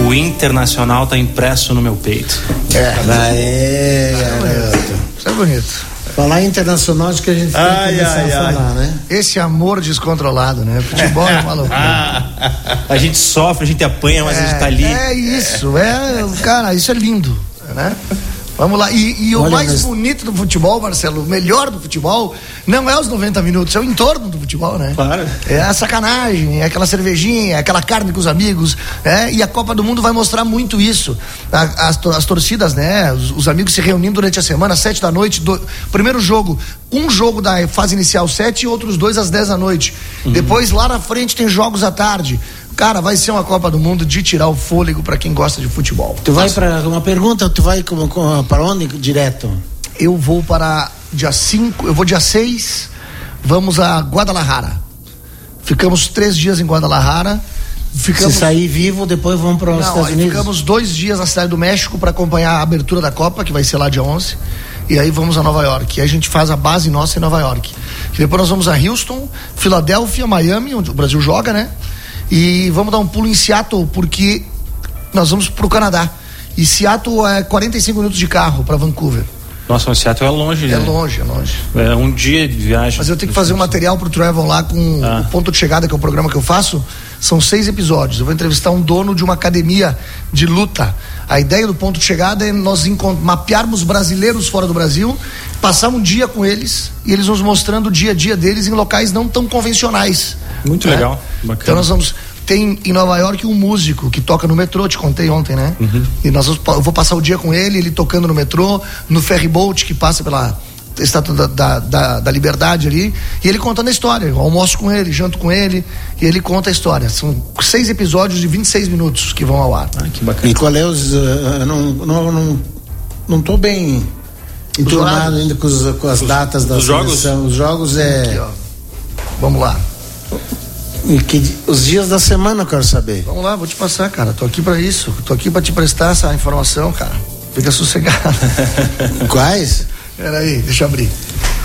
O Internacional tá impresso no meu peito. Isso é bonito. Falar em Internacional, acho que a gente tem que começar a falar, né? Esse amor descontrolado, né? Futebol é uma loucura. A gente sofre, a gente apanha, mas a gente tá ali. É isso, cara, isso é lindo, né? Vamos lá, e o mais bonito do futebol, Marcelo, o melhor do futebol, não é os 90 minutos, é o entorno do futebol, né? Claro. É a sacanagem, é aquela cervejinha, é aquela carne com os amigos, e a Copa do Mundo vai mostrar muito isso. As torcidas, né? Os amigos se reunindo durante a semana, 7 da noite, primeiro jogo, um jogo da fase inicial 7 e outros 2 às 10 da noite. Depois, lá na frente, tem jogos à tarde. Cara, vai ser uma Copa do Mundo de tirar o fôlego pra quem gosta de futebol. Tu vai para uma pergunta, tu vai para onde direto? Eu vou para dia 5, eu vou dia 6, vamos a Guadalajara. Ficamos 3 dias em Guadalajara. Se sair vivo, depois vamos para os Estados Unidos? Ficamos 2 dias na cidade do México para acompanhar a abertura da Copa, que vai ser lá dia 11. E aí vamos a Nova York. E aí a gente faz a base nossa em Nova York. E depois nós vamos a Houston, Filadélfia, Miami, onde o Brasil joga, né? E vamos dar um pulo em Seattle, porque nós vamos pro Canadá. E Seattle é 45 minutos de carro para Vancouver. Nossa, mas Seattle é longe, né? É longe. É um dia de viagem. Mas eu tenho que fazer um material pro Travel lá com o Ponto de Chegada, que é o programa que eu faço. São 6 episódios. Eu vou entrevistar um dono de uma academia de luta. A ideia do Ponto de Chegada é nós mapearmos brasileiros fora do Brasil, passar um dia com eles e eles nos mostrando o dia a dia deles em locais não tão convencionais. Muito legal, bacana. Então nós vamos... Tem em Nova York um músico que toca no metrô, te contei ontem, né? E eu vou passar o dia com ele tocando no metrô, no ferry boat que passa pela Estátua da Liberdade ali, e ele contando a história. Eu almoço com ele, janto com ele, e ele conta a história. São 6 episódios de 26 minutos que vão ao ar. Que bacana. E qual é os... não tô bem enturmado ainda com as datas da seleção. Os jogos é... Aqui, ó. Vamos lá. Os dias da semana eu quero saber. Vamos lá, vou te passar, cara. Tô aqui pra isso. Tô aqui pra te prestar essa informação, cara. Fica sossegado. Quais? Peraí, deixa eu abrir.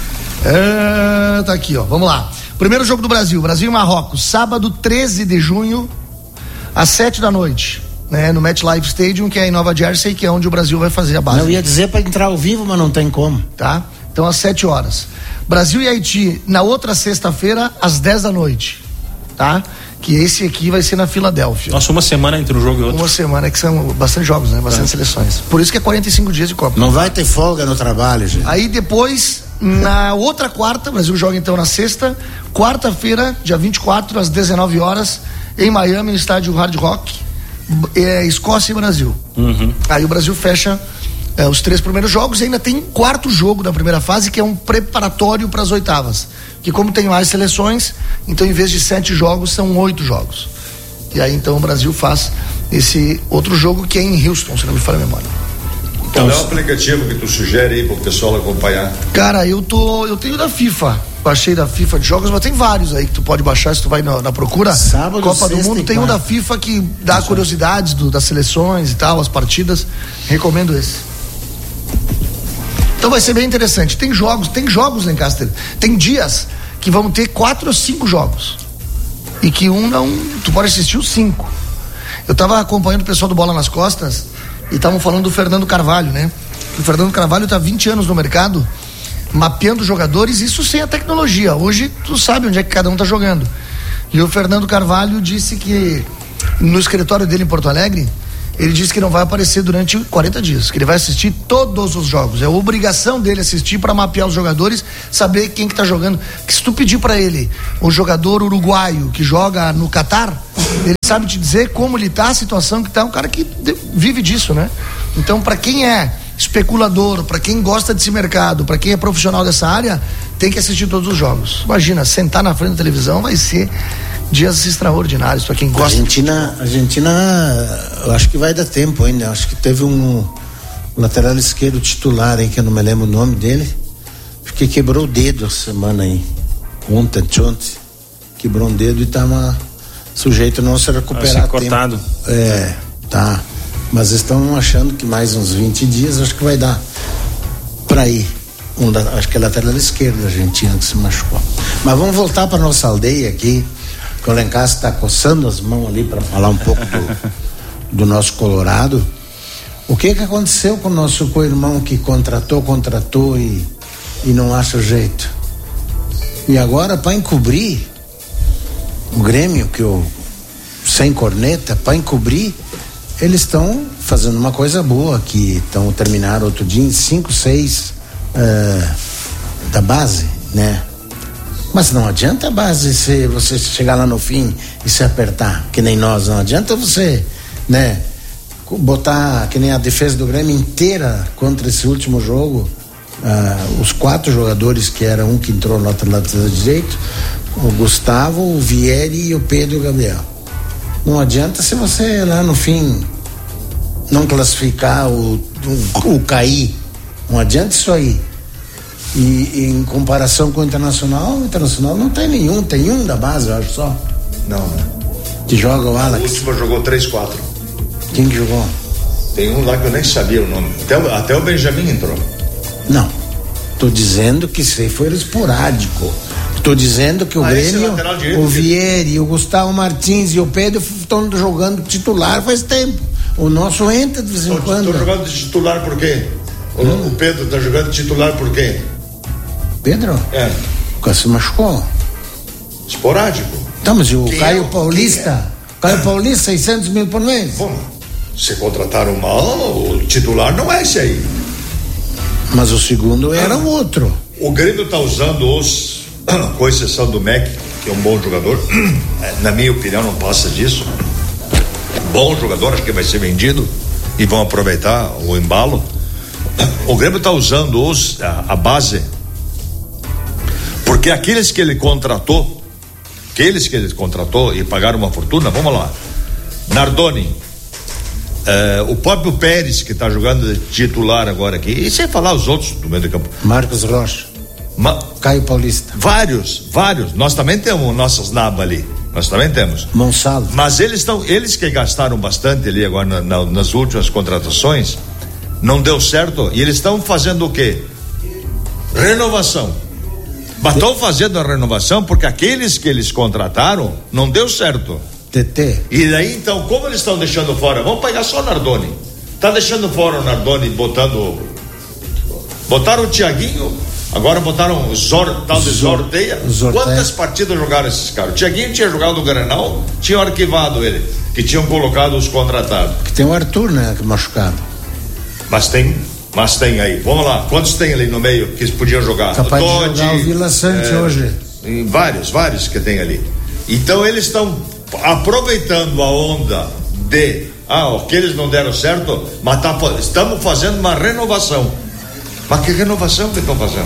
Tá aqui, ó. Vamos lá. Primeiro jogo do Brasil e Marrocos, sábado 13 de junho, às 7 da noite. Né, no MetLife Stadium, que é em Nova Jersey, que é onde o Brasil vai fazer a base. Eu ia dizer para entrar ao vivo, mas não tem como. Tá? Então, às 7 horas. Brasil e Haiti, na outra sexta-feira, às 10 da noite. Tá? Que esse aqui vai ser na Filadélfia. Nossa, uma semana entre um jogo e outro. Uma semana, que são bastante jogos, né? Bastante seleções. Por isso que é 45 dias de Copa. Não vai ter folga no trabalho, gente. Aí depois, na outra quarta, o Brasil joga então na sexta, quarta-feira, dia 24, às 19 horas, em Miami, no estádio Hard Rock, Escócia e Brasil. Aí o Brasil fecha os 3 primeiros jogos e ainda tem 4º jogo da primeira fase, que é um preparatório para as oitavas. Que como tem mais seleções, então em vez de 7 jogos, são 8 jogos. E aí então o Brasil faz esse outro jogo que é em Houston, se não me falha a memória. Qual é o aplicativo que tu sugere aí pro pessoal acompanhar? Cara, eu tenho da FIFA. Baixei da FIFA de jogos, mas tem vários aí que tu pode baixar se tu vai na procura. Sábado, Copa do Mundo, tem um da FIFA que dá curiosidades das seleções e tal, as partidas. Recomendo esse. Então vai ser bem interessante. Tem jogos, Lancaster. Tem dias que vão ter 4 ou 5 jogos. E que tu pode assistir os 5. Eu tava acompanhando o pessoal do Bola nas Costas e estavam falando do Fernando Carvalho, né? O Fernando Carvalho tá 20 anos no mercado, mapeando jogadores, isso sem a tecnologia. Hoje tu sabe onde é que cada um tá jogando. E o Fernando Carvalho disse que no escritório dele em Porto Alegre, ele disse que não vai aparecer durante 40 dias, que ele vai assistir todos os jogos. É obrigação dele assistir para mapear os jogadores, saber quem que tá jogando. Que se tu pedir para ele, o jogador uruguaio que joga no Catar, ele sabe te dizer como ele tá, a situação que tá, um cara que vive disso, né? Então, para quem é especulador, para quem gosta desse mercado, para quem é profissional dessa área, tem que assistir todos os jogos. Imagina, sentar na frente da televisão vai ser dias extraordinários para quem gosta. Argentina, eu acho que vai dar tempo ainda. Acho que teve um lateral esquerdo titular aí, que eu não me lembro o nome dele, porque quebrou o dedo essa semana aí. Ontem, quebrou um dedo e tá sujeito a não se recuperar. Cortado. Tá. Mas estão achando que mais uns 20 dias, acho que vai dar para ir. Acho que é lateral esquerdo da Argentina que se machucou. Mas vamos voltar para nossa aldeia aqui. Que o Lencastre está coçando as mãos ali para falar um pouco do nosso Colorado, o que aconteceu com o nosso co-irmão que contratou e não acha o jeito? E agora, para encobrir o Grêmio, sem corneta, para encobrir, eles estão fazendo uma coisa boa, que terminaram outro dia em 5, 6 da base, né? Mas não adianta a base se você chegar lá no fim e se apertar, que nem nós, não adianta você, né, botar que nem a defesa do Grêmio inteira contra esse último jogo, os 4 jogadores, que era um que entrou no lateral direito, o Gustavo, o Vieri e o Pedro e o Gabriel. Não adianta se você lá no fim não classificar o cair, não adianta isso aí. E em comparação com o Internacional não tem nenhum, tem um da base, eu acho só. Não, né? Que joga o Alex. O último jogou 3-4. Quem que jogou? Tem um lá que eu nem sabia o nome. Até o Benjamin entrou. Não. Tô dizendo que isso aí foi esporádico. Tô dizendo que o Grêmio, o Vieri, o Gustavo Martins e o Pedro estão jogando titular faz tempo. O nosso entra de vez em quando. Estão jogando de titular por quê? O Pedro está jogando titular por quê? Pedro? É. Porque se machucou. Esporádico. Tá, mas o Caio Paulista? Caio Paulista, 600 mil por mês. Bom, se contrataram mal, o titular não é esse aí. Mas o segundo era o outro. O Grêmio está usando com exceção do Mac, que é um bom jogador, na minha opinião não passa disso. Bom jogador, acho que vai ser vendido e vão aproveitar o embalo. O Grêmio está usando a base, porque aqueles que ele contratou e pagaram uma fortuna, vamos lá, Nardoni, o próprio Pérez, que está jogando titular agora aqui, e sem falar os outros do meio do campo, Marcos Rocha, Caio Paulista, vários, nós também temos nossas nabas ali, nós também temos Monsalvo, mas eles que gastaram bastante ali agora nas últimas contratações, não deu certo, e eles estão fazendo o quê? Renovação. Mas estão fazendo a renovação porque aqueles que eles contrataram não deu certo. TT. E daí então, como eles estão deixando fora? Vamos pegar só o Nardoni. Tá deixando fora o Nardoni, botaram o Thiaguinho, agora botaram o Zorteia. Quantas partidas jogaram esses caras? O Thiaguinho tinha jogado o Grenal, tinham arquivado ele, que tinham colocado os contratados. Que tem o Arthur, né, machucado. Mas tem aí, vamos lá, quantos tem ali no meio que eles podiam jogar? Capaz de jogar o Vila Sante hoje. Vários que tem ali. Então eles estão aproveitando a onda de que eles não deram certo, mas estamos fazendo uma renovação. Mas que renovação que estão fazendo?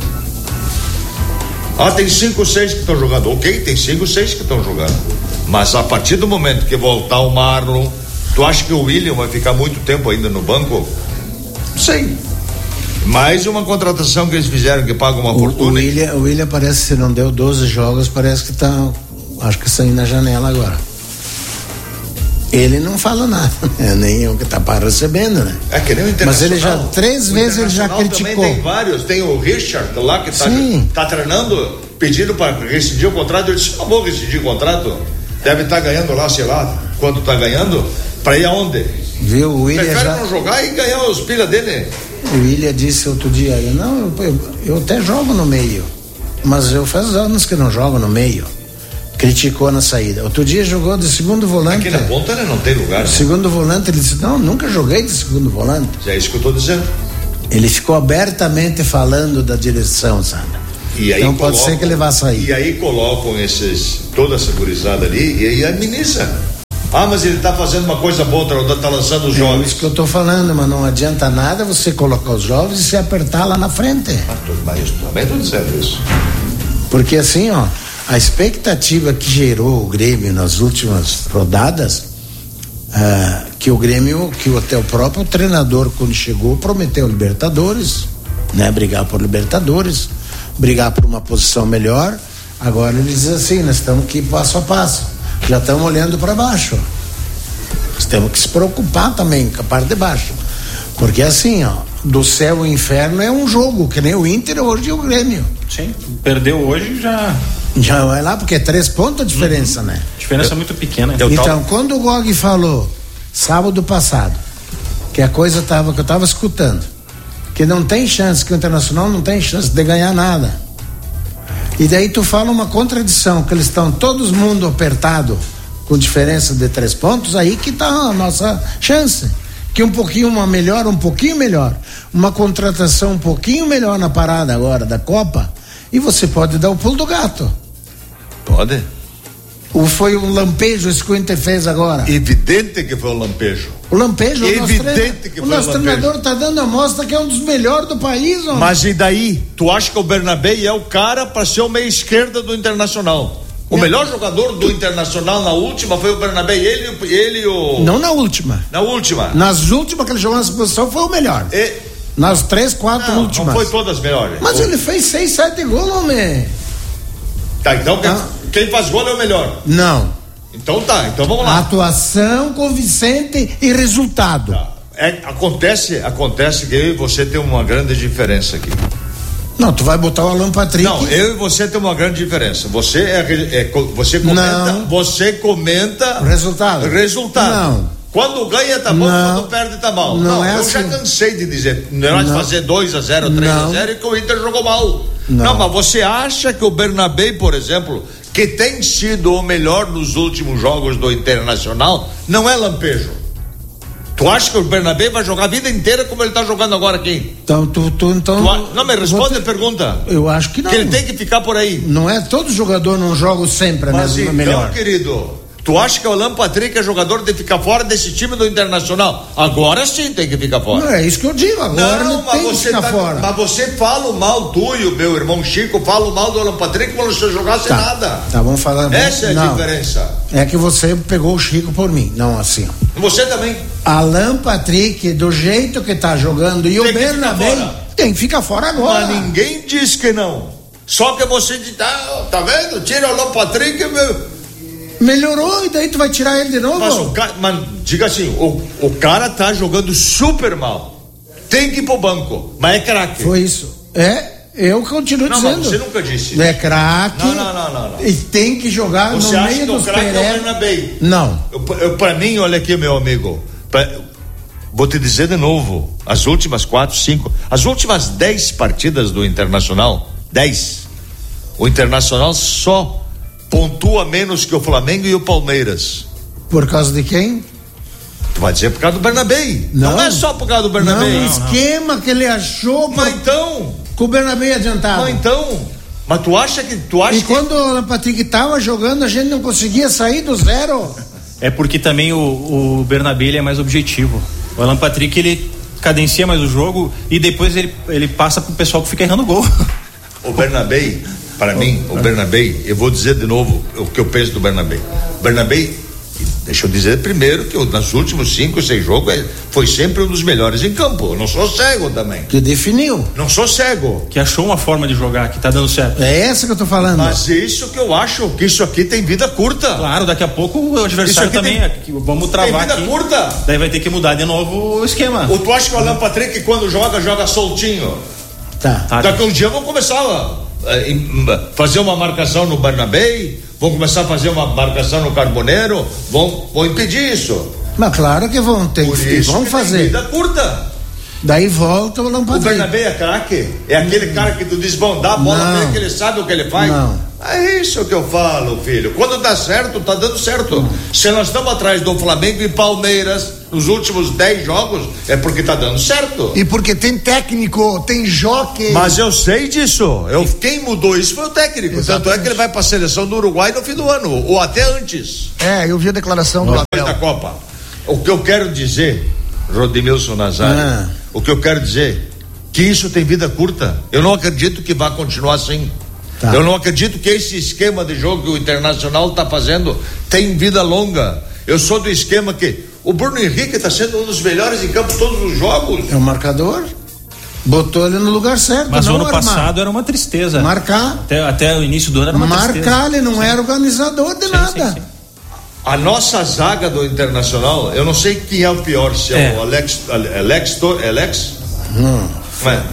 Tem 5, 6 que estão jogando. Ok, tem 5, 6 que estão jogando. Mas a partir do momento que voltar o Marlon, tu acha que o William vai ficar muito tempo ainda no banco? Sei. Mais uma contratação que eles fizeram que paga uma fortuna. O William parece que se não deu 12 jogos, parece que tá, acho que saindo na janela agora. Ele não fala nada, né? Nem o que tá recebendo, né? É que nem o Internacional. Mas ele já 3 vezes ele já criticou. Também tem vários, tem o Richard lá que tá treinando, pedindo para rescindir o contrato. Eu disse, não vou rescindir o contrato. Deve estar ganhando lá, sei lá, quanto tá ganhando, para ir aonde? Viu, o William prefere não jogar e ganhar os pilha dele. O William disse outro dia, eu até jogo no meio, mas eu faz anos que não jogo no meio. Criticou na saída. Outro dia jogou de segundo volante. Aqui na ponta ele não tem lugar. Segundo volante, ele disse, não, nunca joguei de segundo volante. É isso que eu tô dizendo. Ele ficou abertamente falando da direção, sabe? E aí então pode ser que ele vá sair. E aí colocam toda essa gurizada ali e aí administra. Mas ele tá fazendo uma coisa boa, tá lançando os jovens. É isso que eu tô falando, mas não adianta nada você colocar os jovens e se apertar lá na frente. Mas eu também tô dizendo isso. Porque assim, a expectativa que gerou o Grêmio nas últimas rodadas, que o Grêmio, até o próprio treinador, quando chegou, prometeu Libertadores, né? Brigar por Libertadores, brigar por uma posição melhor. Agora ele diz assim, nós estamos aqui passo a passo. Já estamos olhando para baixo. Nós temos que se preocupar também com a parte de baixo. Porque assim, do céu ao inferno é um jogo, que nem o Inter hoje e o Grêmio. Sim, perdeu hoje já vai lá, porque é 3 pontos a diferença, né? Diferença muito pequena. Então, quando o Gog falou sábado passado, que a coisa que eu tava escutando, que não tem chance, que o Internacional não tem chance de ganhar nada. E daí tu fala uma contradição, que eles estão todos mundo apertado, com diferença de 3 pontos, aí que tá a nossa chance. Que um pouquinho melhor, uma contratação um pouquinho melhor na parada agora da Copa, e você pode dar o pulo do gato. Pode. Foi um lampejo esse que o Inter fez agora. Evidente que foi um lampejo. O lampejo, evidente que foi o nosso treinador está dando a mostra que é um dos melhores do país. Homem. Mas e daí? Tu acha que o Bernabé é o cara para ser o meia esquerda do Internacional? O melhor jogador do Internacional na última foi o Bernabé, ele e o... Não na última. Na última. Nas últimas que ele jogou nessa posição foi o melhor. Nas 3, 4 últimas. Não foi todas melhores. Mas ele fez 6, 7 gols, homem. Tá, então quem faz gol é o melhor. Não. Então vamos lá. Atuação convincente e resultado. Tá. Acontece que eu e você tem uma grande diferença aqui. Não, tu vai botar o Alan Patrick. Não, eu e você tem uma grande diferença. Você comenta. Não. Você comenta. Resultado. Não. Quando ganha tá bom, quando perde tá mal. Não é eu assim. Já cansei de dizer, não de fazer 2-0, 3-0 e que o Inter jogou mal. Não, mas você acha que o Bernabé, por exemplo, que tem sido o melhor nos últimos jogos do Internacional, não é lampejo? Tu acha que o Bernabé vai jogar a vida inteira como ele tá jogando agora aqui? Então, não, me responde a pergunta. Eu acho que não. Que ele tem que ficar por aí. Não é, todo jogador não joga sempre mas mesmo, então, melhor. Querido, tu acha que o Alan Patrick é jogador de ficar fora desse time do Internacional? Agora sim tem que ficar fora. Não é isso que eu digo, agora não, ele tem que ficar fora. Mas você fala mal, tu e o meu irmão Chico, fala mal do Alan Patrick como se eu jogasse nada. Tá, vamos falar. Essa é a diferença. É que você pegou o Chico por mim, não assim. Você também. Alan Patrick, do jeito que tá jogando, e o Bernabé tem que ficar fora agora. Mas ninguém diz que não. Só que você diz, tá vendo? Tira o Alan Patrick, melhorou, e daí tu vai tirar ele de novo? Mas diga assim, o cara tá jogando super mal. Tem que ir pro banco, mas é craque. Foi isso. Eu continuo dizendo. Mas você nunca disse. É craque. Não. E tem que jogar você no meio dos Peré. É o Bernabé? Não. Pra mim, olha aqui, meu amigo. Vou te dizer de novo, as últimas 4, 5, as últimas 10 partidas do Internacional, 10. O Internacional só pontua menos que o Flamengo e o Palmeiras. Por causa de quem? Tu vai dizer por causa do Bernabé. Não é só por causa do Bernabé. Não, o esquema que ele achou. Mas então. Com o Bernabé adiantado. Mas então. Mas tu acha que. E quando o Patrick tava jogando, a gente não conseguia sair do zero. É porque também o Bernabé ele é mais objetivo. O Alan Patrick ele cadencia mais o jogo e depois ele passa pro pessoal que fica errando gol. O Bernabé, para mim, o Bernabé, eu vou dizer de novo o que eu penso do Bernabé. O Bernabé, deixa eu dizer primeiro que nos últimos 5, 6 jogos foi sempre um dos melhores em campo. Eu não sou cego também. Que definiu. Não sou cego. Que achou uma forma de jogar que tá dando certo. É essa que eu tô falando. Mas isso que eu acho, que isso aqui tem vida curta. Claro, daqui a pouco o adversário também vamos travar tem vida aqui. Curta. Daí vai ter que mudar de novo o esquema. Ou tu acha que o Alan Patrick quando joga soltinho? Tá. Daqui a um dia vão começar a fazer uma marcação no Bernabé, vão começar a fazer uma marcação no Carboneiro, vão impedir isso. Mas claro que vão ter que vão fazer. Tem vida curta. Daí volta o Alan Patrick. O Bernabé é craque, é aquele cara que tu diz, bom, dá a bola pra ele que ele sabe o que ele faz. Não. É isso que eu falo, filho. Quando dá certo, tá dando certo. Se nós estamos atrás do Flamengo e Palmeiras nos últimos 10 jogos, é porque tá dando certo. E porque tem técnico, tem jockey. Mas eu sei disso. Quem mudou isso foi o técnico. Exatamente. Tanto é que ele vai pra seleção do Uruguai no fim do ano, ou até antes. Eu vi a declaração do Abel. Da Copa. O que eu quero dizer, Rodimilson Nazário, o que eu quero dizer, que isso tem vida curta. Eu não acredito que vai continuar assim. Tá. Eu não acredito que esse esquema de jogo que o Internacional está fazendo tem vida longa. Eu sou do esquema que o Bruno Henrique está sendo um dos melhores em campo todos os jogos. É o marcador. Botou ele no lugar certo. Mas não o ano passado era uma tristeza. Marcar. Até o início do ano era uma tristeza. Marcar, ele não era organizador de nada. Sim. A nossa zaga do Internacional, eu não sei quem é o pior, se é o Alex? Não.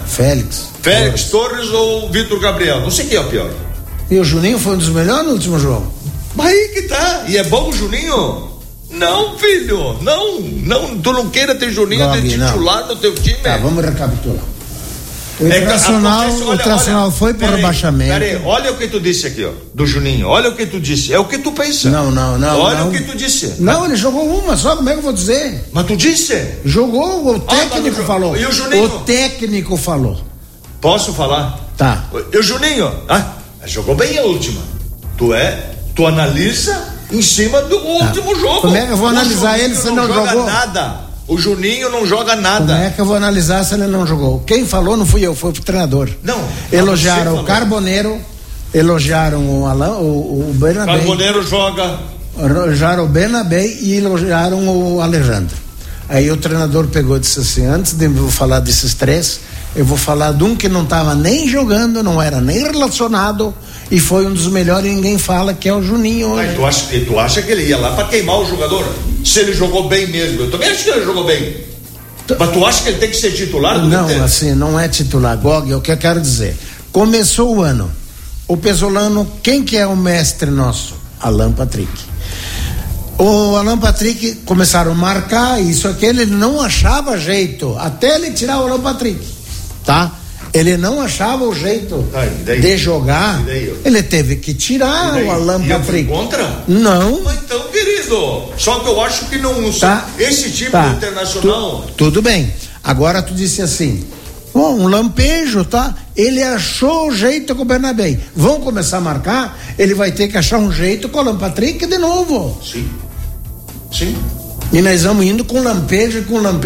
Félix Torres ou o Vitor Gabriel, não sei quem é o pior. E o Juninho foi um dos melhores no último jogo. Mas aí que tá, e é bom o Juninho. Não, filho, não, tu não queira ter Juninho de titular no teu time. Tá, vamos recapitular. O Internacional foi para o rebaixamento. Peraí, olha o que tu disse aqui, ó, do Juninho, olha o que tu disse, é o que tu pensa. Não. Olha o que tu disse. Não, ele jogou uma só, como é que eu vou dizer? Mas tu disse? Jogou, o técnico falou. E o Juninho? O técnico falou. Posso falar? Tá. E o Juninho? Jogou bem a última. Tu analisa em cima do último jogo. Como é que eu vou analisar ele se não jogou? Nada. O Juninho não joga nada. Como é que eu vou analisar se ele não jogou? Quem falou não fui eu, foi o treinador. Não. Elogiaram o Carboneiro, elogiaram o Bernabé. Carboneiro joga. Elogiaram o Bernabé e elogiaram o Alejandro. Aí o treinador pegou e disse assim: antes de eu falar desses três, eu vou falar de um que não estava nem jogando, não era nem relacionado e foi um dos melhores e ninguém fala, que é o Juninho hoje. Tu acha que ele ia lá para queimar o jogador? Se ele jogou bem mesmo, eu também acho que ele jogou bem. Mas tu acha que ele tem que ser titular do Não, assim, não é titular. Gog, é o que eu quero dizer. Começou o ano, o Pesolano, quem que é o mestre nosso? Alan Patrick. O Alan Patrick começaram a marcar isso, aquele, ele não achava jeito, até ele tirar o Alan Patrick, tá? Ele não achava o jeito de jogar, ele teve que tirar o Alan Patrick. Contra? Não. Mas então, querido, só que eu acho que não, tá. Esse tipo de Internacional. Tudo bem. Agora tu disse assim, um lampejo, tá? Ele achou o jeito com o Bernabé. Vão começar a marcar, ele vai ter que achar um jeito com o Alan Patrick de novo. Sim. E nós vamos indo com lampejo.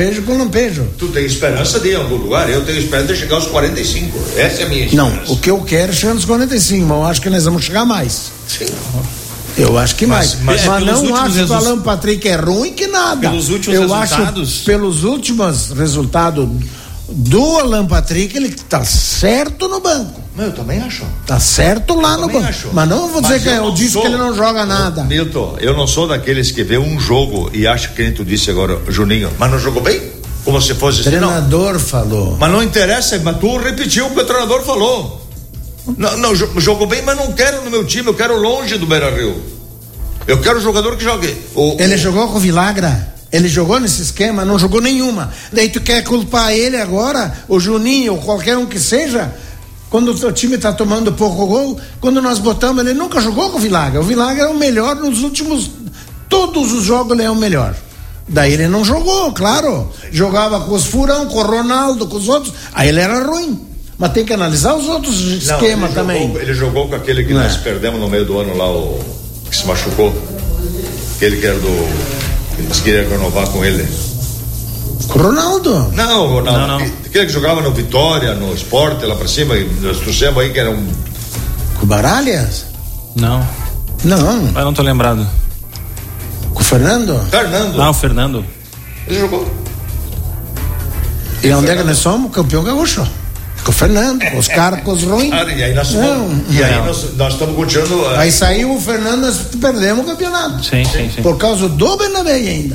Tu tem esperança de ir em algum lugar? Eu tenho esperança de chegar aos 45. Essa é a minha esperança. Não, o que eu quero é chegar nos 45, mas eu acho que nós vamos chegar mais. Sim. Eu acho que mais. Mas não acho que o Alan Patrick é ruim que nada. Pelos últimos resultados? Pelos últimos resultados do Alan Patrick, ele tá certo no banco. Eu também acho. Tá certo lá no banco. Mas não vou dizer que eu disse que ele não joga nada. Milton, eu não sou daqueles que vê um jogo e acha que nem tu disse agora, Juninho, mas não jogou bem? Como se fosse assim, não. O treinador falou. Mas não interessa, mas tu repetiu o que o treinador falou. Não, jogou bem, mas não quero no meu time, eu quero longe do Beira-Rio. Eu quero um jogador que jogue. Ele jogou com o Vilagra? Ele jogou nesse esquema? Não jogou nenhuma. Daí tu quer culpar ele agora, o Juninho, ou qualquer um que seja, quando o teu time tá tomando pouco gol, quando nós botamos, ele nunca jogou com o Vilagra. O Vilagra é o melhor nos últimos, todos os jogos ele é o melhor. Daí ele não jogou, claro. Jogava com os furão, com o Ronaldo, com os outros, aí ele era ruim. Mas tem que analisar os outros esquemas também. Ele jogou com aquele que nós perdemos no meio do ano lá, o que se machucou. Aquele que era eles queriam renovar com ele. Com o Ronaldo? Não, o Ronaldo. Não. Aquele que jogava no Vitória, no Sport, lá pra cima, e nós trouxemos aí que era um. Com o Baralhas? Não. Eu não tô lembrado. Com o Fernando? Não, o Fernando. Ele jogou. E onde é que nós somos? Campeão gaúcho. Com o Fernando, com os caras, com os ruins. E aí nós estamos continuando. Aí saiu o Fernando, nós perdemos o campeonato. Sim. Por causa do Bernabé ainda.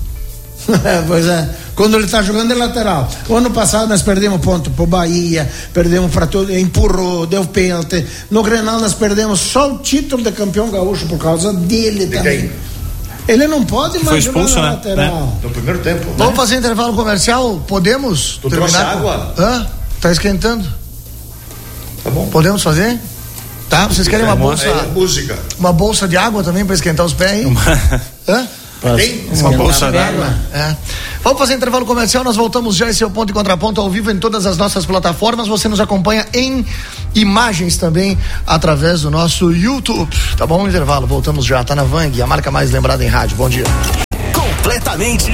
Pois é. Quando ele tá jogando de lateral. O ano passado nós perdemos ponto pro Bahia, perdemos para todo, empurrou, deu pênalti. No Grenal nós perdemos só o título de campeão gaúcho por causa dele também. Quem? Ele não pode mais jogar na lateral. No primeiro tempo. Vamos fazer intervalo comercial? Podemos? Tu trouxe água? Tá esquentando. Tá bom. Podemos fazer? Tá? Vocês querem uma bolsa? Música. Uma bolsa de água também para esquentar os pés aí? Tem? Uma bolsa d'água. Vamos fazer intervalo comercial, nós voltamos já. Esse é o Ponto e Contraponto ao vivo em todas as nossas plataformas. Você nos acompanha em imagens também através do nosso YouTube. Tá bom? Intervalo, voltamos já. Tá na Vang, a marca mais lembrada em rádio. Bom dia. Completamente.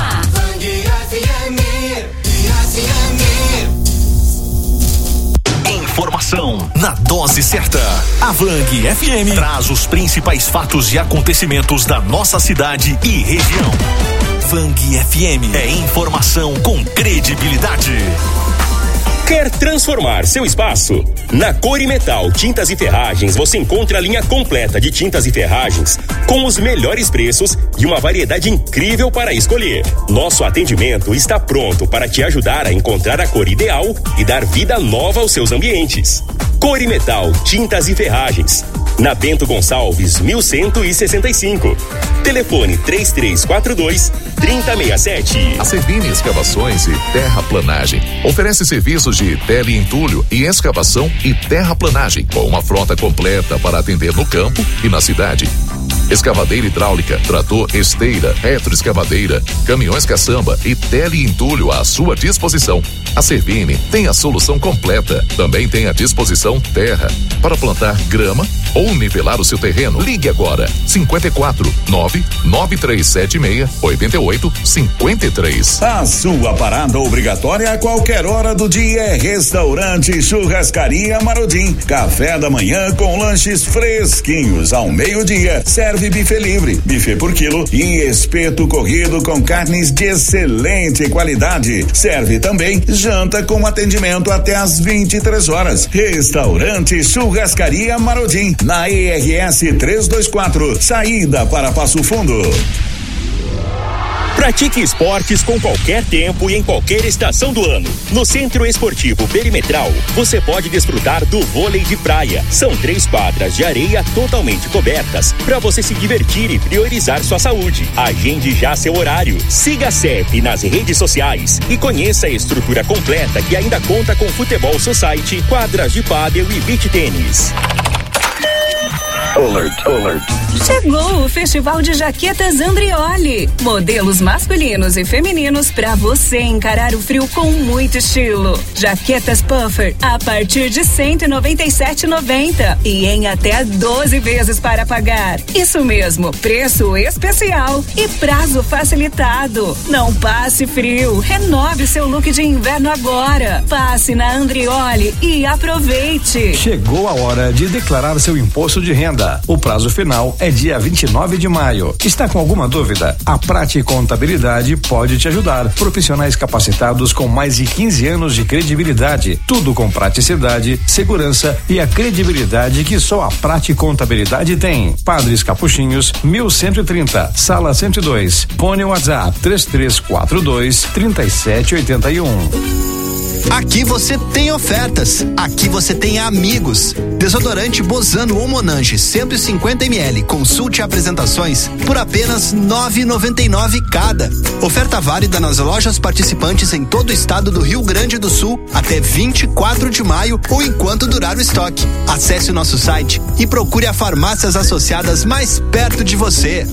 Informação na dose certa. A Vang FM traz os principais fatos e acontecimentos da nossa cidade e região. Vang FM é informação com credibilidade. Quer transformar seu espaço? Na Corimetal Tintas e Ferragens você encontra a linha completa de tintas e ferragens com os melhores preços e uma variedade incrível para escolher. Nosso atendimento está pronto para te ajudar a encontrar a cor ideal e dar vida nova aos seus ambientes. Corimetal Tintas e Ferragens. Na Bento Gonçalves, 1165. Telefone 3342-3067. A Servini Escavações e Terraplanagem oferece serviços de teleentulho e escavação e terraplanagem com uma frota completa para atender no campo e na cidade. Escavadeira hidráulica, trator, esteira, retroescavadeira, caminhões caçamba e teleentulho à sua disposição. A Servini tem a solução completa. Também tem à disposição terra para plantar grama ou nivelar o seu terreno. Ligue agora 54-99376-8853. A sua parada obrigatória a qualquer hora do dia é Restaurante Churrascaria Marodim. Café da manhã com lanches fresquinhos. Ao meio-dia, serve buffet livre, buffet por quilo e espeto corrido com carnes de excelente qualidade. Serve também janta com atendimento até às 23 horas. Restaurante Churrascaria Marodim, na ERS 324, saída para Passo Fundo. Pratique esportes com qualquer tempo e em qualquer estação do ano. No Centro Esportivo Perimetral, você pode desfrutar do vôlei de praia. São 3 quadras de areia totalmente cobertas para você se divertir e priorizar sua saúde. Agende já seu horário. Siga a CEP nas redes sociais e conheça a estrutura completa que ainda conta com futebol society, quadras de pádel e beach tênis. Alert. Chegou o Festival de Jaquetas Andrioli. Modelos masculinos e femininos para você encarar o frio com muito estilo. Jaquetas puffer a partir de R$197,90 e em até 12 vezes para pagar. Isso mesmo, preço especial e prazo facilitado. Não passe frio, renove seu look de inverno agora. Passe na Andrioli e aproveite. Chegou a hora de declarar seu imposto de renda. O prazo final é dia 29 de maio. Está com alguma dúvida? A Prati Contabilidade pode te ajudar. Profissionais capacitados com mais de 15 anos de credibilidade. Tudo com praticidade, segurança e a credibilidade que só a Prati Contabilidade tem. Padres Capuchinhos, 1130, Sala 102. Fone WhatsApp 3342-3781. Aqui você tem ofertas, aqui você tem amigos. Desodorante Bozano ou Monange 150 ml, consulte apresentações por apenas R$ 9,99 cada. Oferta válida nas lojas participantes em todo o estado do Rio Grande do Sul até 24 de maio ou enquanto durar o estoque. Acesse o nosso site e procure a farmácias associadas mais perto de você.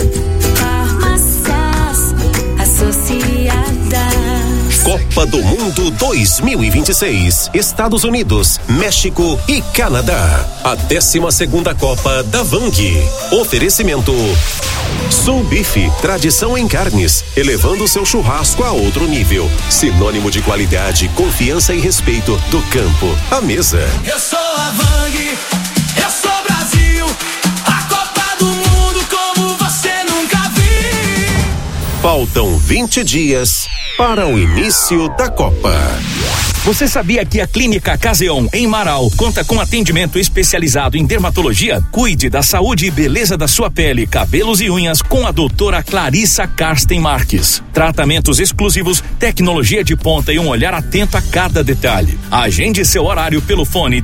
Farmácias Associadas. Copa do Mundo 2026, Estados Unidos, México e Canadá. A 12ª Copa da Vang. Oferecimento Sul Bife, tradição em carnes, elevando seu churrasco a outro nível. Sinônimo de qualidade, confiança e respeito do campo à mesa. Eu sou a Vang, eu sou Brasil, a Copa do Mundo como você nunca viu. Faltam 20 dias para o início da Copa. Você sabia que a Clínica Caseon, em Marau, conta com atendimento especializado em dermatologia? Cuide da saúde e beleza da sua pele, cabelos e unhas com a doutora Clarissa Karsten Marques. Tratamentos exclusivos, tecnologia de ponta e um olhar atento a cada detalhe. Agende seu horário pelo fone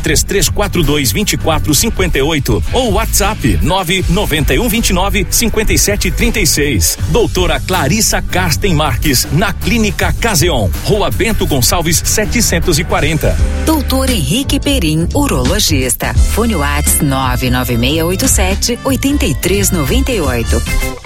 3342-2458 ou WhatsApp 99129-5736. Doutora Clarissa Karsten Marques, na Clínica Caseon, Rua Bento Gonçalves 740. Doutor Henrique Perim, urologista. Fone WhatsApp 99687-8398.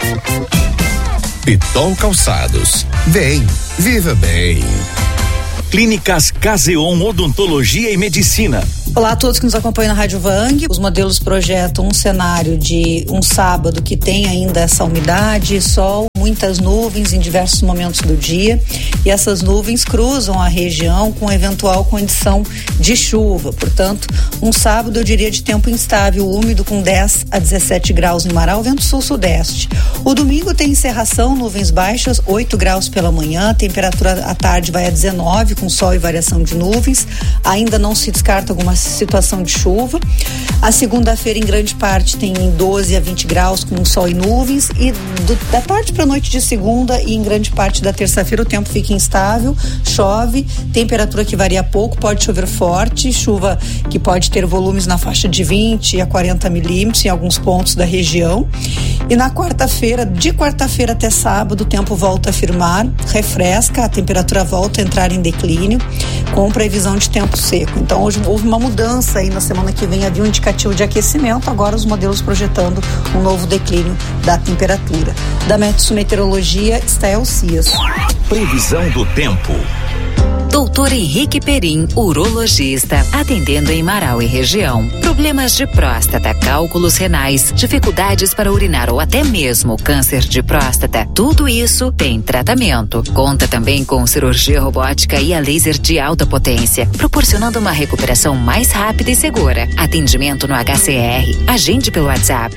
Pitol Calçados. Vem, viva bem. Clínicas Caseon Odontologia e Medicina. Olá a todos que nos acompanham na Rádio Vang. Os modelos projetam um cenário de um sábado que tem ainda essa umidade, sol, muitas nuvens em diversos momentos do dia, e essas nuvens cruzam a região com eventual condição de chuva. Portanto, um sábado eu diria de tempo instável, úmido, com 10 a 17 graus em Marau, vento sul-sudeste. O domingo tem encerração, nuvens baixas, 8 graus pela manhã, temperatura à tarde vai a 19, com sol e variação de nuvens. Ainda não se descarta alguma situação de chuva. A segunda-feira, em grande parte, tem 12 a 20 graus com sol e nuvens, e da tarde para a noite de segunda e em grande parte da terça-feira o tempo fica instável, chove, temperatura que varia pouco, pode chover forte, chuva que pode ter volumes na faixa de 20 a 40 milímetros em alguns pontos da região. E na quarta-feira, de quarta-feira até sábado, o tempo volta a firmar, refresca, a temperatura volta a entrar em declínio, com previsão de tempo seco. Então hoje houve uma mudança aí, na semana que vem havia um indicativo de aquecimento, agora os modelos projetando um novo declínio da temperatura. Da Metsu Meteorologia, Estael Cias. Previsão do tempo. Doutor Henrique Perim, urologista, atendendo em Marau e região. Problemas de próstata, cálculos renais, dificuldades para urinar ou até mesmo câncer de próstata, tudo isso tem tratamento. Conta também com cirurgia robótica e a laser de alta potência, proporcionando uma recuperação mais rápida e segura. Atendimento no HCR. Agende pelo WhatsApp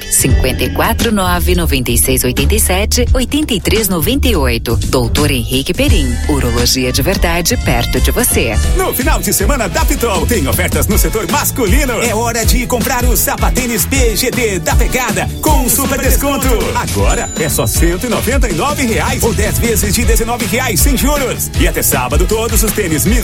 549-9687-8398. Doutor Henrique Perim, urologia de verdade perto de você. No final de semana da Pitol tem ofertas no setor masculino. É hora de comprar o sapatênis PGD da Pegada com super desconto. Agora é só R$199 ou 10 vezes de R$19 sem juros. E até sábado todos os tênis Mizuno